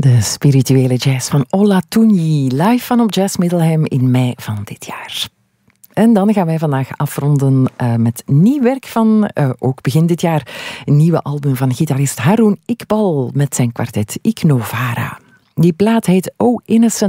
De spirituele jazz van Ola Toenji, live van op Jazz Middelheim in mei van dit jaar. En dan gaan wij vandaag afronden met nieuw werk van, ook begin dit jaar, een nieuwe album van gitarist Haroon Iqbal met zijn kwartet Ik Novara. Die plaat heet Oh Innocent